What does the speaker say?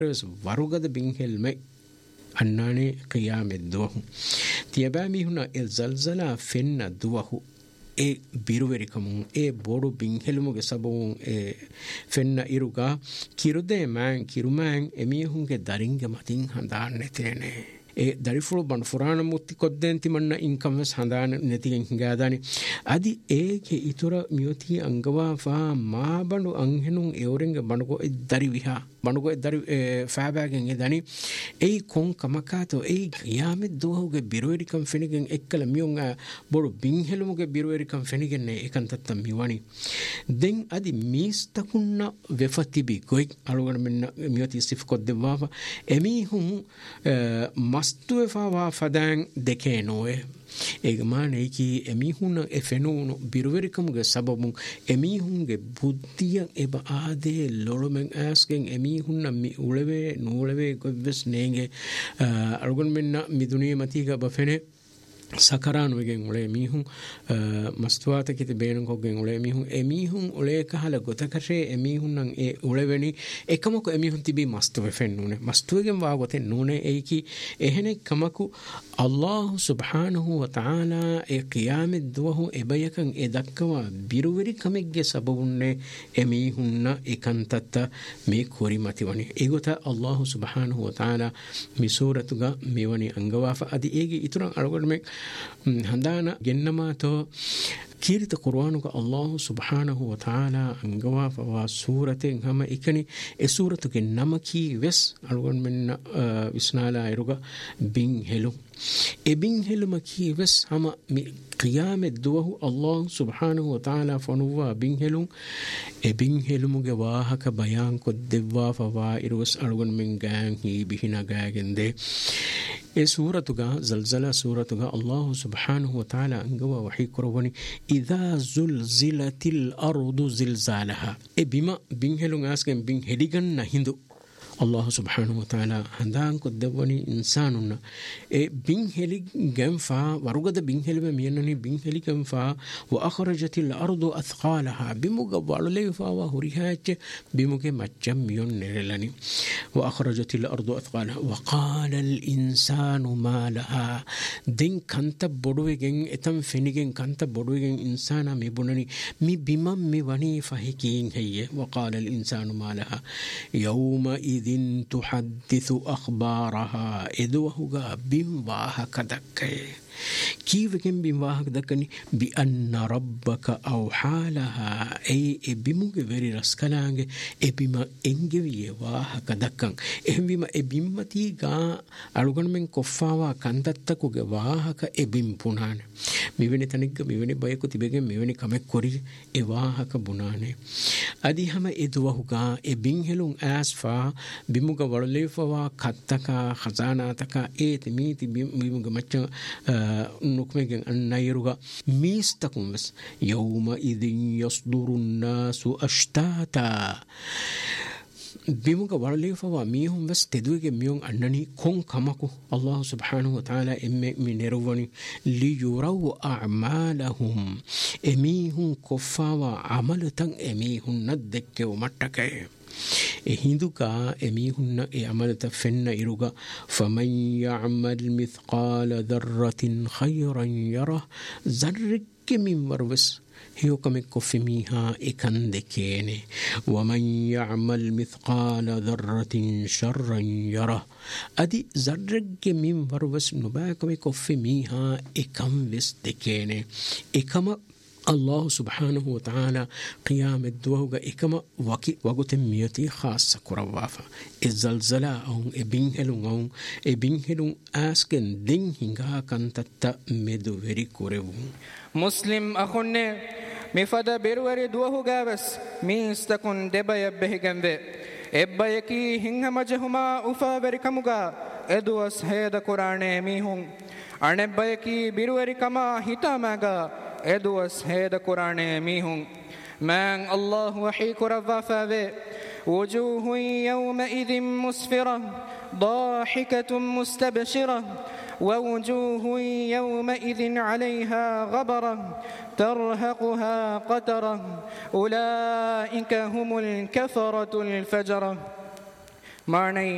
වරුගද බින්හෙල්මයි අන්නානේ qiyamet duwahu tiyabami huna el zalzala fenna duwahu e biruverikamun e bodu binhelumuge sabun e fenna iruga kirude man kiruman emihunge daringe matin handanne tene e darifulu ban furana mutti koddenti manna income ves handana netigen hingadani adi eke itura miyoti angawa fa ma bandu anhenun eurenge bandugo dari viha bandugo dari faabagen edani ei kon kamakato ei qiyamet duwahuge biruverikam fenigen ekkala miyunga bodu binhelumuge biruverikam fenigen ne ekantatta miwani den adi mistakunna vefatibi goy alugan menna miyoti sif koddewa emihun mastuwe fawa fadan dekenoe egmane ki emihuna efenunu biruverikamuge sababun emihunge buddhiya eba ade lolumen asken emihunna mi uleve nuleve gobves nenge alugan menna miduniye matiga bafene sakaranu wegen ule mihun mastuwata kiti beenun koggen ule mihun emihun ule kahala gotakashe emihun nan e uleveni ekamako emihun tibi mastuwe fennune mastuwegen wa goten nune eiki ehene kamaku Allah subhanahu wa ta'ala e qiyamet duwahu ebayakan edakkawa biruveri kamegge sababunne emihunna ekantatta me korimati wani egota Allah subhanahu wa ta'ala mi suratuga mewani angawafa adi ege ituran algodme handana gennamato kirita qur'anuka Allah subhanahu wa ta'ala angawa fa suraten hama ikani e suratuke namaki wes algon menna visnala iruga bin helu e bin helu maki wes hama mi qiyamet duwahu Allah subhanahu wa ta'ala fanuwa bin helu e bin helu muge wahaka bayan ko devwa fa wa irus algon men gang hi bihina gagende e suratuga zalzala suratuga Allah subhanahu wa ta'ala angawa wahi korwani idha zulzilatil ardu zilzalaha e bima bin helun asken bin hedigan na hindu Allah subhanahu wa ta'ala handan ko devani insanuna e bin heligan fa warugada bin helbe miyanani bin heligan fa wa akhrajatil ardu athqalaha bimuga walale fa wa hurihat bimuge majjam miyon nerelani wa akhrajatil ardu athqalaha wa qala al insanu ma laha din kanta boduwegen etam fenigen kanta boduwegen insana me bunani mi bimam mi wani fahikin heye wa qala al insanu ma laha yawma تحدث أخبارها إذوهها بمواها كدكي كيف كان بمواها كدكني بأن ربك أوحى لها أي بموج فري رسكلانج بما إنجوي واها كدكان بما بما تيجا ألوكان من كفاوا كندتكو واها كبيم بونان ميوني تنيك ميوني بايكو تبيجي ميوني كمك كوري واها كبونانه أدي هم إذوهها بينهلون أسفا bimuga warlefawa kattaka khazanataka etmiti bimuga macha nukmegen annayruga mistakum bas yawma idhin yasduru an-nasu ashtata bimuga warlefawa mihum bas teduge miyun annani kon kamaku Allah subhanahu wa ta'ala emme minerwani li yuraw a'malahum emihun kofawa amalatan emihun naddekke umattake hinduka emihunna e amalata fenna iruga faman ya'mal mithqala dharratin khayran yarah zarrikke min warwas hiyo kame kofimiha ekandekene waman ya'mal mithqala dharratin sharran yarah adi zarrikke min warwas nuba kame kofimiha ekamves dekene ekama الله سبحانه وتعالى قيام الدوغا إكما وقت ميتي خاصة كروافا الزلزلة أو إبنهلون أسكن دين هنگا كانت مدوري كوريو مسلم أخوني مفدا بيروري دوغا بس ميستكن دبا يبه جنبه إبا يكي هنگا مجهما أفا بركمغا إدوس هيدا قرآن ميهون أنبا يكي بيروري كما هتامغا إدوس هيدا قرآن ميهون من الله وحيك رفافا وجوه يومئذ مسفرة ضاحكة مستبشرة ووجوه يومئذ عليها غبرة ترهقها قترة أولئك هم الكفرة الفجرة معنى